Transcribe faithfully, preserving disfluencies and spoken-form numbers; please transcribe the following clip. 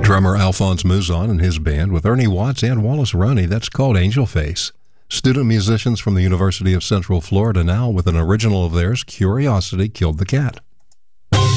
Drummer Alphonse Mouzon and his band with Ernie Watts and Wallace Roney. That's called Angel Face. Student musicians from the University of Central Florida now with an original of theirs, Curiosity Killed the Cat.